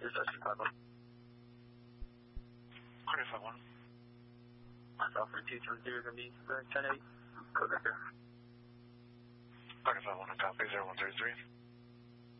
Chicago. Cardiff 51. Alpha 220 going to be 10-8. Code back there. Cardiff 51, copy 0133.